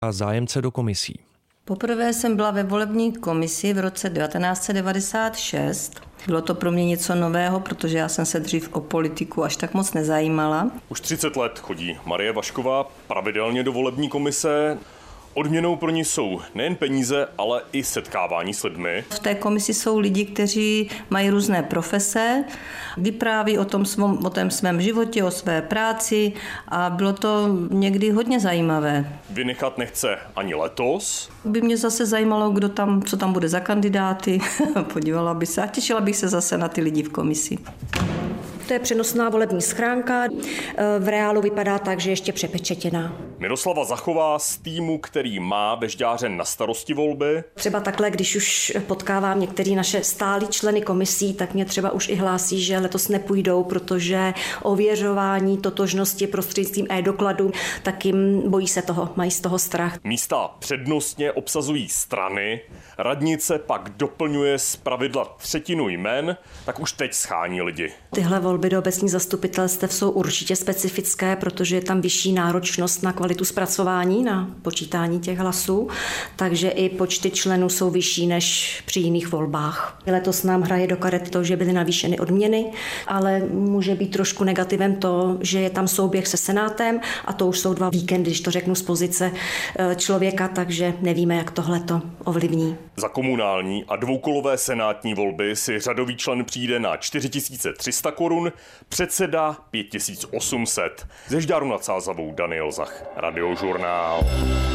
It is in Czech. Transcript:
a zájemce do komisí. Poprvé jsem byla ve volební komisi v roce 1996. Bylo to pro mě něco nového, protože já jsem se dřív o politiku až tak moc nezajímala. Už 30 let chodí Marie Vašková pravidelně do volební komise. Odměnou pro ní jsou nejen peníze, ale i setkávání s lidmi. V té komisi jsou lidi, kteří mají různé profese, vypráví o tom svém životě, o své práci a bylo to někdy hodně zajímavé. Vynechat nechce ani letos. By mě zase zajímalo, co tam bude za kandidáty. Podívala by se a těšila bych se zase na ty lidi v komisi. To je přenosná volební schránka, v reálu vypadá tak, že ještě přepečetěná. Miroslava Zachová z týmu, který má Vežďáře na starosti volby. Třeba takhle, když už potkávám některé naše stálí členy komisí, tak mě třeba už i hlásí, že letos nepůjdou, protože ověřování totožnosti prostřednictvím e-dokladu, tak jim bojí se toho, mají z toho strach. Místa přednostně obsazují strany, radnice pak doplňuje zpravidla třetinu jmen, tak už teď schání lidi. Tyhle volby do obecních zastupitelstev jsou určitě specifické, protože je tam vyšší náročnost na kvalitu zpracování, na počítání těch hlasů, takže i počty členů jsou vyšší než při jiných volbách. Letos nám hraje do karet to, že byly navýšeny odměny, ale může být trošku negativem to, že je tam souběh se Senátem a to už jsou 2 víkendy, když to řeknu z pozice člověka, takže nevíme, jak tohle to ovlivní. Za komunální a dvoukolové senátní volby si řadový člen přijde na 4300 korun, předseda 5800. Ze Žďáru nad Sázavou Daniel Zach, Radiožurnál.